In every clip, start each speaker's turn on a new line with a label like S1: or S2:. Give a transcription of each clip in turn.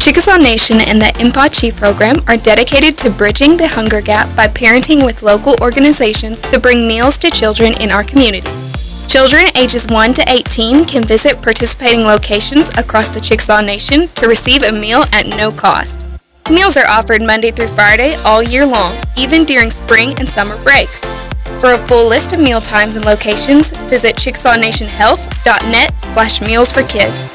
S1: Chickasaw Nation and the Impachi program are dedicated to bridging the hunger gap by parenting with local organizations to bring meals to children in our communities. Children ages 1 to 18 can visit participating locations across the Chickasaw Nation to receive a meal at no cost. Meals are offered Monday through Friday all year long, even during spring and summer breaks. For a full list of meal times and locations, visit chickasawnationhealth.net/mealsforkids.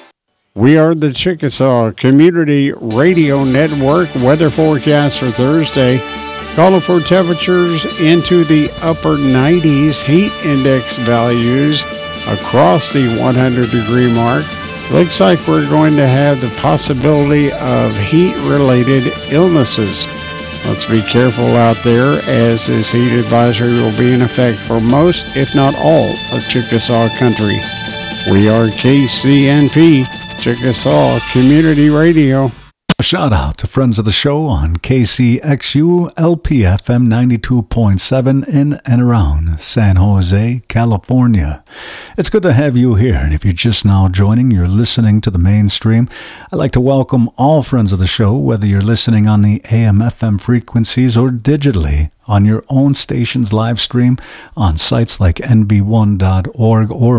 S2: We are the Chickasaw Community Radio Network. Weather forecast for Thursday. Calling for temperatures into the upper 90s. Heat index values across the 100-degree mark. Looks like we're going to have the possibility of heat-related illnesses. Let's be careful out there, as this heat advisory will be in effect for most, if not all, of Chickasaw country. We are KCNP, Chickasaw Community Radio.
S3: A shout out to friends of the show on KCXU LPFM 92.7 in and around San Jose, California. It's good to have you here, and if you're just now joining, you're listening to the mainstream. I'd like to welcome all friends of the show, whether you're listening on the AM/FM frequencies or digitally on your own station's live stream on sites like nv1.org or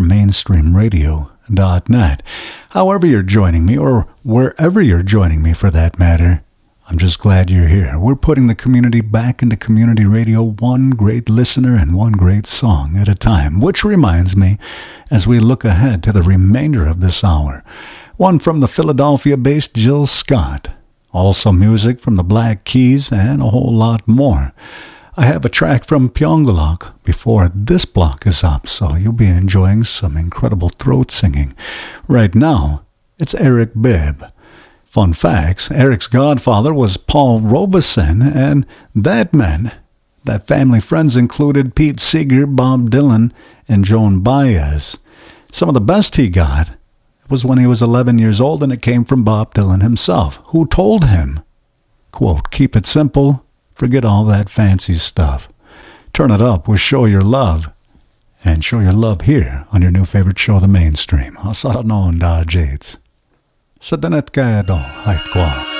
S3: mainstreamradio.net. However you're joining me, or wherever you're joining me for that matter, I'm just glad you're here. We're putting the community back into community radio, one great listener and one great song at a time, which reminds me, as we look ahead to the remainder of this hour, one from the Philadelphia-based Jill Scott, also music from the Black Keys, and a whole lot more. I have a track from Pyongyang before this block is up, so you'll be enjoying some incredible throat singing. Right now, it's Eric Bibb. Fun facts, Eric's godfather was Paul Robeson, and that meant that family friends included Pete Seeger, Bob Dylan, and Joan Baez. Some of the best he got was when he was 11 years old, and it came from Bob Dylan himself, who told him, quote, "Keep it simple, forget all that fancy stuff. Turn it up with Show Your Love." And show your love here on your new favorite show, The Mainstream. Asara noon da Jades. Sa danet kaya do, hait kwa.